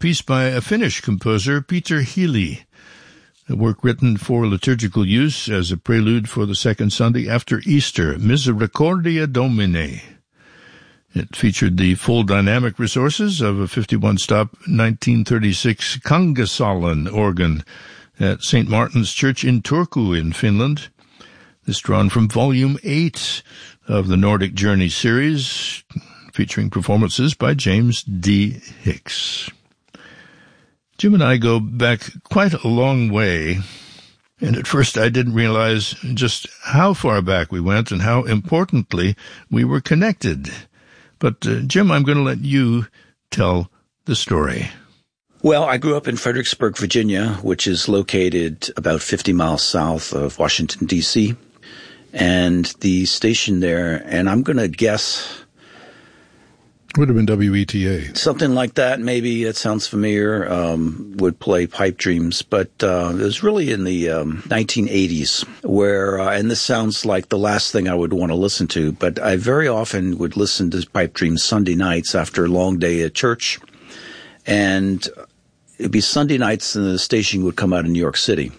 piece by a Finnish composer, Peter Healy, a work written for liturgical use as a prelude for the second Sunday after Easter, Misericordia Domini. It featured the full dynamic resources of a 51-stop 1936 Kangasalen organ at St. Martin's Church in Turku in Finland. This drawn from Volume 8 of the Nordic Journey series, featuring performances by James D. Hicks. Jim and I go back quite a long way, and at first I didn't realize just how far back we went and how importantly we were connected. But, Jim, I'm going to let you tell the story. Well, I grew up in Fredericksburg, Virginia, which is located about 50 miles south of Washington, D.C., and the station there, and I'm going to guess... Would have been WETA. Something like that, maybe. That sounds familiar. Would play Pipe Dreams. But it was really in the 1980s where, and this sounds like the last thing I would want to listen to, but I very often would listen to Pipe Dreams Sunday nights after a long day at church. And it'd be Sunday nights and the station would come out in New York City.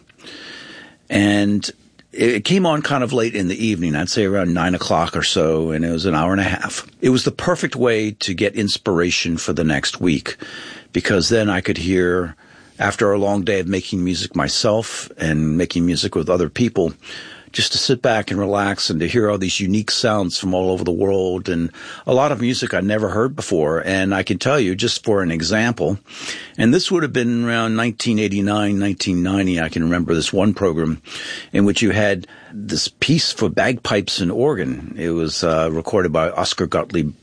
And it came on kind of late in the evening, I'd say around 9 o'clock or so, and it was an hour and a half. It was the perfect way to get inspiration for the next week, because then I could hear, after a long day of making music myself and making music with other people, just to sit back and relax and to hear all these unique sounds from all over the world and a lot of music I never heard before. And I can tell you, just for an example, and this would have been around 1989, 1990, I can remember this one program in which you had this piece for bagpipes and organ. It was recorded by Oscar Gottlieb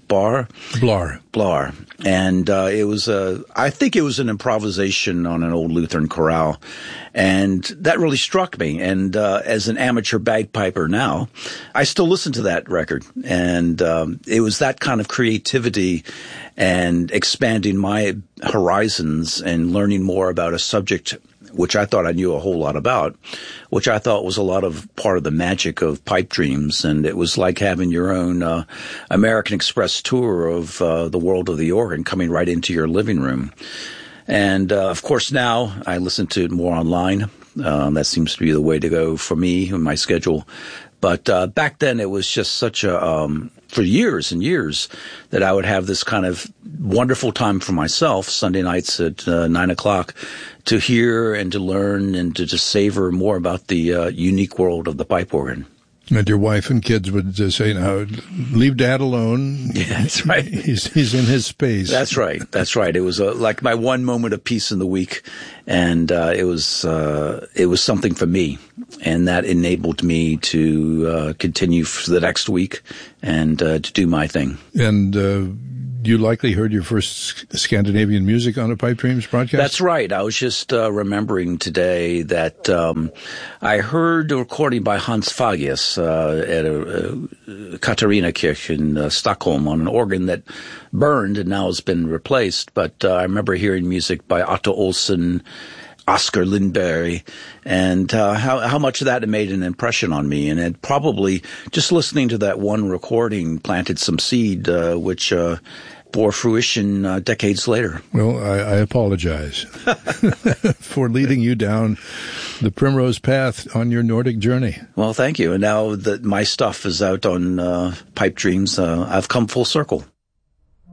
Blar. And it was I think it was an improvisation on an old Lutheran chorale. And that really struck me. And as an amateur bagpiper now, I still listen to that record. And it was that kind of creativity and expanding my horizons and learning more about a subject which I thought I knew a whole lot about, which I thought was a lot of part of the magic of Pipe Dreams. And it was like having your own American Express tour of the world of the organ coming right into your living room. And, of course, now I listen to it more online. That seems to be the way to go for me and my schedule. But back then it was just such a for years and years that I would have this kind of wonderful time for myself, Sunday nights at 9 o'clock, to hear and to learn and to just savor more about the unique world of the pipe organ. And your wife and kids would say, "Now, leave Dad alone." Yeah, that's right. He's in his space. That's right. That's right. It was like my one moment of peace in the week, and it was something for me, and that enabled me to continue for the next week and to do my thing. And you likely heard your first Scandinavian music on a Pipe Dreams broadcast? That's right. I was just remembering today that I heard a recording by Hans Fagius at a Katarinakirch in Stockholm on an organ that burned and now has been replaced. But I remember hearing music by Otto Olsson, Oscar Lindberg, and how much of that had made an impression on me. And it probably, just listening to that one recording, planted some seed, which bore fruition decades later. Well, I apologize for leading you down the primrose path on your Nordic journey. Well, thank you. And now that my stuff is out on Pipe Dreams, I've come full circle.